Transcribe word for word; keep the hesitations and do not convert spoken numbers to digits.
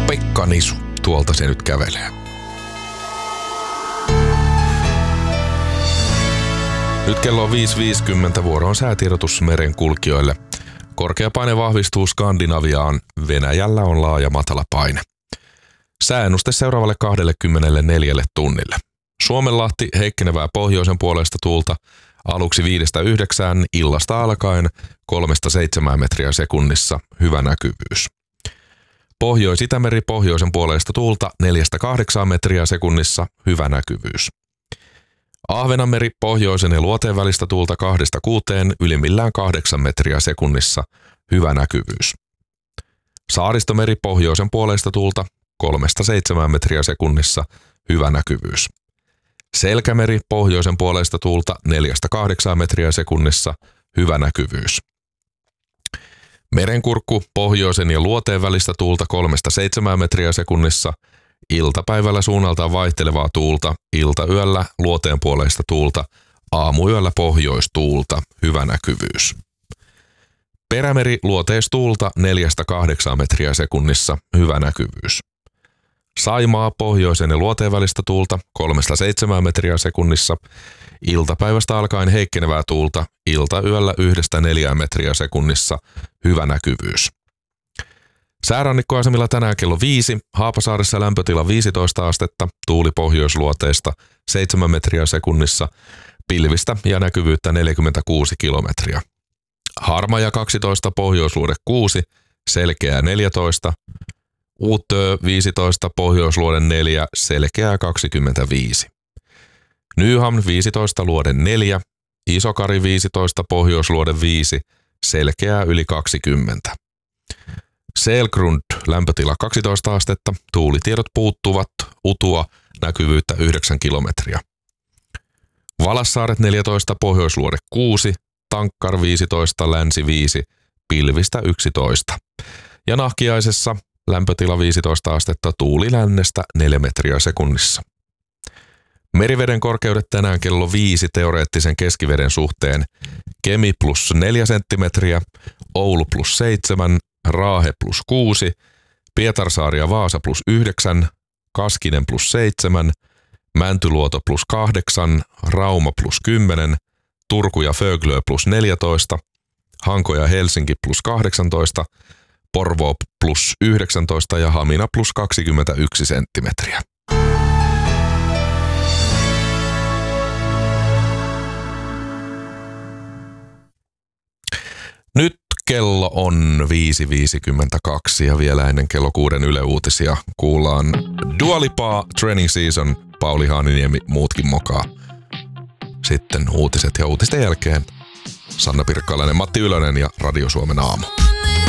Pekka Nisu, tuolta se nyt kävelee. Nyt kello on viisi viisikymmentä, vuoro on säätiedotus merenkulkijoille. Korkea paine vahvistuu Skandinaviaan, Venäjällä on laaja matala paine. Sääennuste seuraavalle kaksikymmentäneljä tunnille. Suomenlahti heikkenevää pohjoisen puolesta tuulta, aluksi viidestä yhdeksään, illasta alkaen kolmesta seitsemään metriä sekunnissa, hyvä näkyvyys. Pohjois-Itämeri pohjoisen puolesta tuulta neljästä kahdeksaan metriä sekunnissa, hyvä näkyvyys. Ahvenanmeri pohjoisen ja luoteen välistä tuulta kahdesta kuuteen, ylimmillään kahdeksan metriä sekunnissa, hyvä näkyvyys. Saaristomeri pohjoisen puolesta tuulta kolmesta seitsemään metriä sekunnissa, hyvä näkyvyys. Selkämeri pohjoisen puolesta tuulta neljästä kahdeksaan metriä sekunnissa, hyvä näkyvyys. Merenkurkku pohjoisen ja luoteen välistä tuulta kolmesta seitsemään metriä sekunnissa, iltapäivällä suunnaltaan vaihtelevaa tuulta, iltayöllä luoteen puoleista tuulta, aamuyöllä pohjoistuulta, hyvä näkyvyys. Perämeri luoteistuulta neljästä kahdeksaan metriä sekunnissa, hyvä näkyvyys. Saimaa pohjoisen ja luoteen välistä tuulta kolmesta seitsemään metriä sekunnissa, iltapäivästä alkaen heikkenevää tuulta, iltayöllä yhdestä neljään metriä sekunnissa, hyvä näkyvyys. Säärannikkoasemilla tänään kello viisi, Haapasaaressa lämpötila viisitoista astetta, tuuli pohjoisluoteista seitsemän metriä sekunnissa, pilvistä ja näkyvyyttä neljäkymmentäkuusi kilometriä. Harmaja kaksitoista, pohjoisluode kuusi, selkeää neljätoista, Uutö viisitoista, pohjoisluode neljä, selkeää kaksikymmentäviisi. Nyhamn viisitoista, luode neljä, Isokari viisitoista, pohjoisluode viisi, selkeää yli kaksikymmentä. Selgrund lämpötila kaksitoista astetta, tuulitiedot puuttuvat, Utua näkyvyyttä yhdeksän kilometriä. Valassaaret neljätoista, pohjoisluode kuusi, Tankkar viisitoista, länsi viisi, pilvistä yksitoista. Ja Nahkiaisessa lämpötila viisitoista astetta, tuuli lännestä neljä metriä sekunnissa. Meriveden korkeudet tänään kello viisi teoreettisen keskiveden suhteen. Kemi plus neljä senttimetriä, Oulu plus seitsemän, Raahe plus kuusi, Pietarsaari ja Vaasa plus yhdeksän, Kaskinen plus seitsemän, Mäntyluoto plus kahdeksan, Rauma plus kymmenen, Turku ja Föglö plus neljätoista, Hanko ja Helsinki plus kahdeksantoista, Porvoo plus yhdeksäntoista ja Hamina plus kaksikymmentäyksi senttimetriä. Nyt kello on viisi viisikymmentäkaksi ja vielä ennen kello kuuden Yle Uutisia kuullaan Dua Lipaa, Training Season, Pauli Haaniniemi, muutkin mokaa. Sitten uutiset ja uutisten jälkeen Sanna Pirkkalainen, Matti Ylönen ja Radio Suomen aamu.